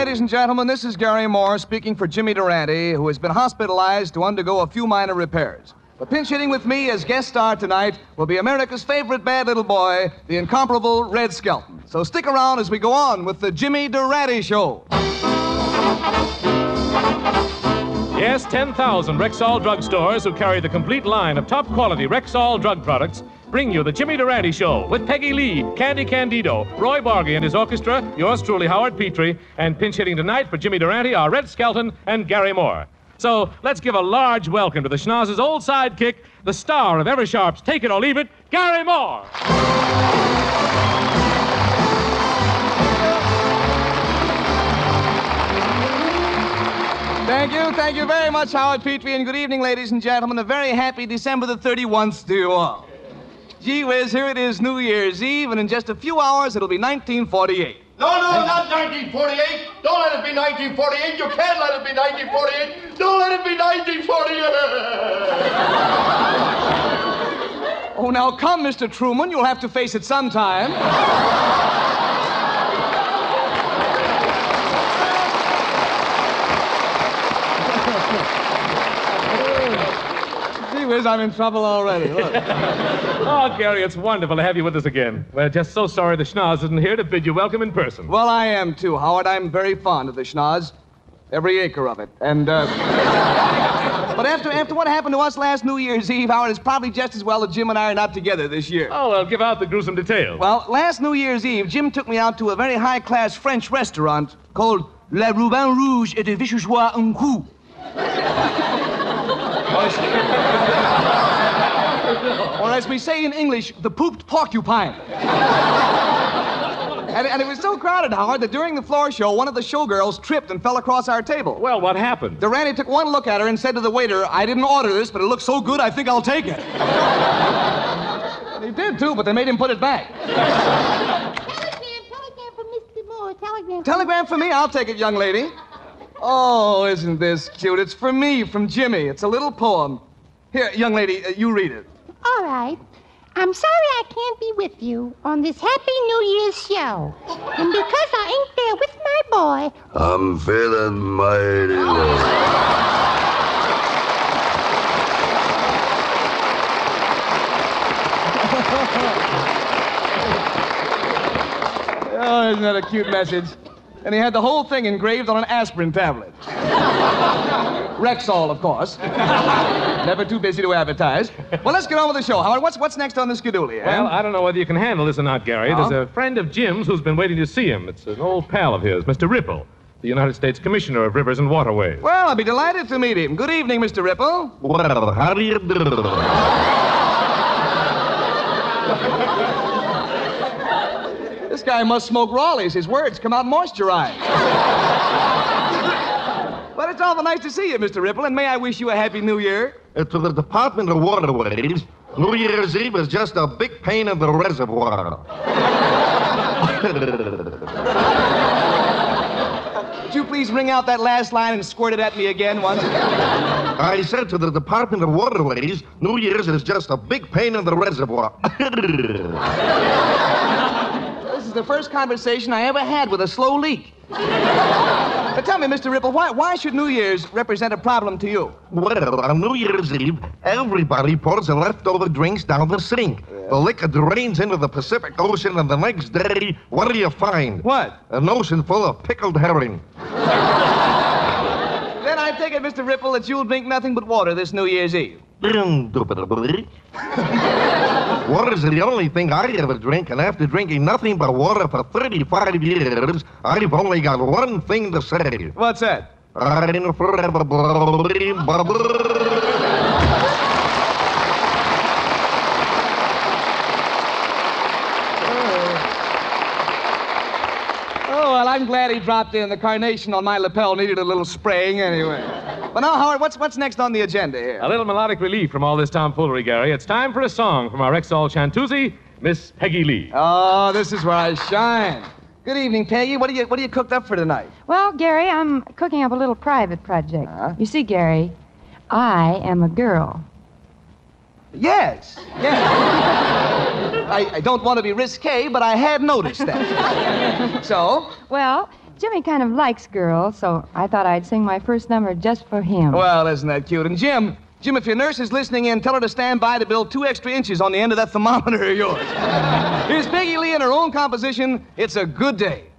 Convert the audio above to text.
ladies and gentlemen, this is Gary Moore speaking for Jimmy Durante, who has been hospitalized to undergo a few minor repairs. But pinch hitting with me as guest star tonight will be America's favorite bad little boy, the incomparable Red Skelton. So stick around as we go on with the Jimmy Durante Show. Yes, 10,000 Rexall drugstores who carry the complete line of top-quality Rexall drug products bring you the Jimmy Durante Show with Peggy Lee, Candy Candido, Roy Bargy and his orchestra, yours truly, Howard Petrie, and pinch hitting tonight for Jimmy Durante are Red Skelton and Gary Moore. So let's give a large welcome to the Schnozz's old sidekick, the star of Eversharp's Take It or Leave It, Gary Moore. Thank you very much, Howard Petrie, and good evening, ladies and gentlemen. A very happy December the 31st to you all. Gee whiz, here it is, New Year's Eve, and in just a few hours, it'll be 1948. No, not 1948. Don't let it be 1948. You can't let it be 1948. Don't let it be 1948. Oh, now come, Mr. Truman. You'll have to face it sometime. Gee whiz, I'm in trouble already. Look. Oh, Gary, it's wonderful to have you with us again. We're just so sorry the Schnoz isn't here to bid you welcome in person. Well, I am, too, Howard. I'm very fond of the Schnoz. Every acre of it. And, But after what happened to us last New Year's Eve, Howard, it's probably just as well that Jim and I are not together this year. Oh, well, give out the gruesome details. Well, last New Year's Eve, Jim took me out to a very high-class French restaurant called Le Rouban Rouge et de Vichyssoise un coup. Or as we say in English, the pooped porcupine. And it was so crowded, Howard, that during the floor show, one of the showgirls tripped and fell across our table. Well, what happened? Durante took one look at her and said to the waiter, "I didn't order this, but it looks so good, I think I'll take it." And he did, too, but they made him put it back. Telegram for Mr. Moore, telegram. Telegram for me? I'll take it, young lady. Oh, isn't this cute? It's for me, from Jimmy. It's a little poem. Here, young lady, you read it. All right. I'm sorry I can't be with you on this Happy New Year's show. And because I ain't there with my boy... I'm feeling mighty low. Oh, isn't that a cute message? And he had the whole thing engraved on an aspirin tablet. Rexall, of course. Never too busy to advertise. Well, let's get on with the show, Howard. What's next on the schedule, eh? Well, I don't know whether you can handle this or not, Gary. Oh? There's a friend of Jim's who's been waiting to see him. It's an old pal of his, Mr. Ripple, the United States Commissioner of Rivers and Waterways. Well, I'll be delighted to meet him. Good evening, Mr. Ripple. Well, how do you do? This guy must smoke Raleighs. His words come out moisturized. But it's awful nice to see you, Mr. Ripple, and may I wish you a Happy New Year? To the Department of Waterways, New Year's Eve is just a big pain in the reservoir. Would you please ring out that last line and squirt it at me again once? I said to the Department of Waterways, New Year's is just a big pain in the reservoir. This is the first conversation I ever had with a slow leak. But tell me, Mr. Ripple, why should New Year's represent a problem to you? Well, on New Year's Eve, everybody pours their leftover drinks down the sink. Yeah. The liquor drains into the Pacific Ocean, and the next day, what do you find? What? An ocean full of pickled herring. Then I take it, Mr. Ripple, that you'll drink nothing but water this New Year's Eve. Water's the only thing I ever drink, and after drinking nothing but water for 35 years, I've only got one thing to say. What's that? I'm forever Oh, well, I'm glad he dropped in. The carnation on my lapel needed a little spraying anyway. But now, Howard, what's next on the agenda here? A little melodic relief from all this tomfoolery, Gary. It's time for a song from our Rexall chanteuse, Miss Peggy Lee. Oh, this is where I shine. Good evening, Peggy. What are you cooked up for tonight? Well, Gary, I'm cooking up a little private project. Uh-huh. You see, Gary, I am a girl. Yes. I don't want to be risque, but I had noticed that. So? Well, Jimmy kind of likes girls, so I thought I'd sing my first number just for him. Well, isn't that cute? And Jim, if your nurse is listening in, tell her to stand by to build 2 extra inches on the end of that thermometer of yours. Here's Peggy Lee in her own composition, It's a Good Day.